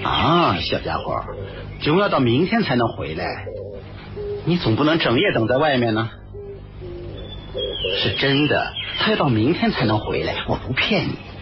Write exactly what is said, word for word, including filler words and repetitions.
啊，小家伙，就要到明天才能回来，你总不能整夜等在外面呢。是真的，他要到明天才能回来，我不骗你。